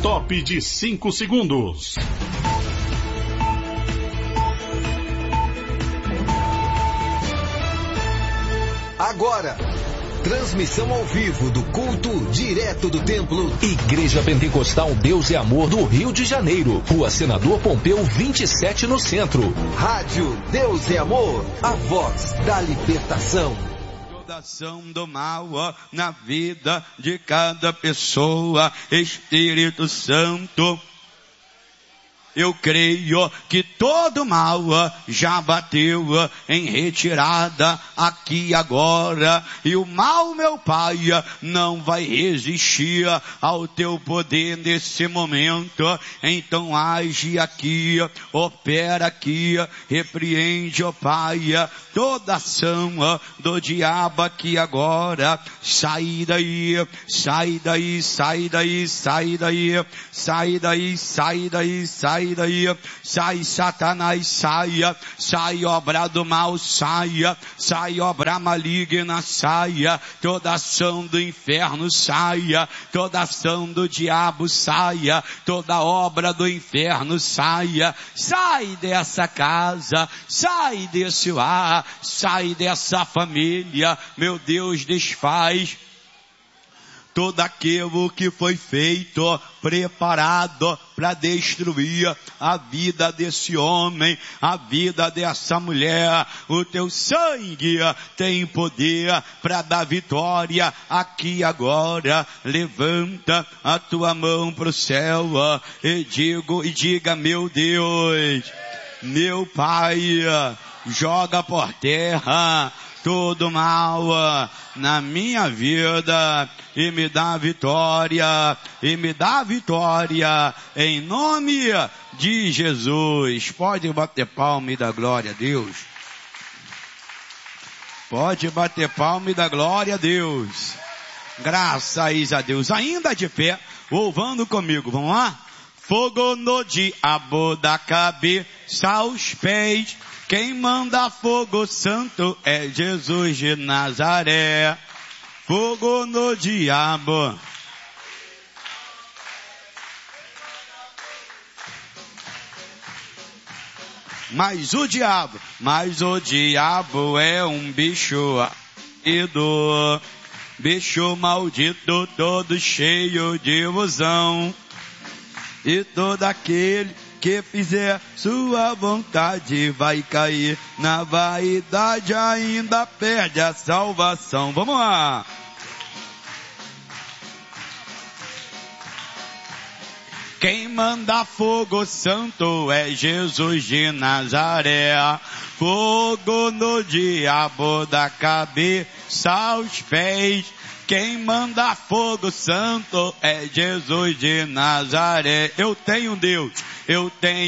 Top de 5 segundos. Agora, transmissão ao vivo do culto direto do templo Igreja Pentecostal Deus e Amor do Rio de Janeiro, Rua Senador Pompeu 27 no centro. Rádio Deus e Amor, a voz da libertação. Toda ação do mal na vida de cada pessoa, Espírito Santo, eu creio que todo mal já bateu em retirada aqui agora. E o mal, meu Pai, não vai resistir ao teu poder nesse momento. Então age aqui, opera aqui, repreende, ó Pai, toda ação do diabo aqui agora. Sai daí, sai daí, sai daí, sai daí, sai daí, sai daí, sai daí, sai Satanás, saia, sai obra do mal, saia, sai obra maligna, saia, toda ação do inferno, saia, toda ação do diabo, saia, toda obra do inferno, saia, sai dessa casa, sai desse lar, sai dessa família, meu Deus, desfaz todo aquilo que foi feito, preparado para destruir a vida desse homem, a vida dessa mulher. O teu sangue tem poder para dar vitória aqui agora. Levanta a tua mão para o céu e diga, meu Deus, meu Pai, joga por terra todo mal na minha vida e me dá vitória, em nome de Jesus. Pode bater palma e dar glória a Deus. Pode bater palma e dar glória a Deus. Graças a Deus. Ainda de pé, louvando comigo, vamos lá? Fogo no diabo da cabeça aos pés. Quem manda fogo santo é Jesus de Nazaré. Fogo no diabo. Mas o diabo é um bicho maldito, bicho maldito, todo cheio de ilusão. E todo aquele que fizer sua vontade vai cair na vaidade, ainda perde a salvação. Vamos lá. Quem manda fogo santo é Jesus de Nazaré. Fogo no diabo da cabeça aos pés. Quem manda fogo santo é Jesus de Nazaré. Eu tenho Deus, eu tenho